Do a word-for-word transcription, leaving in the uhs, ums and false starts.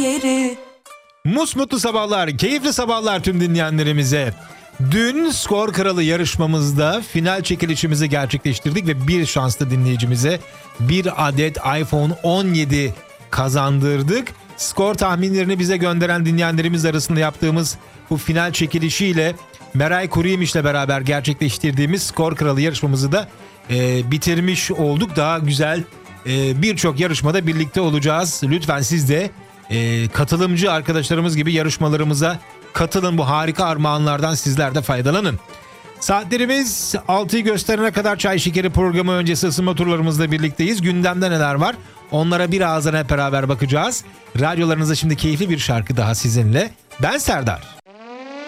geri. Musmutlu sabahlar, keyifli sabahlar tüm dinleyenlerimize. Dün Skor Kralı yarışmamızda final çekilişimizi gerçekleştirdik ve bir şanslı dinleyicimize bir adet iPhone on yedi kazandırdık. Skor tahminlerini bize gönderen dinleyenlerimiz arasında yaptığımız bu final çekilişiyle Meray Kuruymiş'le beraber gerçekleştirdiğimiz Skor Kralı yarışmamızı da e, bitirmiş olduk. Daha güzel e, birçok yarışmada birlikte olacağız. Lütfen siz de e, katılımcı arkadaşlarımız gibi yarışmalarımıza katılın. Bu harika armağanlardan sizler de faydalanın. Saatlerimiz altıyı gösterene kadar Çay Şekeri programı öncesi ısınma turlarımızla birlikteyiz. Gündemde neler var? Onlara birazdan hep beraber bakacağız. Radyolarınızda şimdi keyifli bir şarkı daha sizinle. Ben Serdar.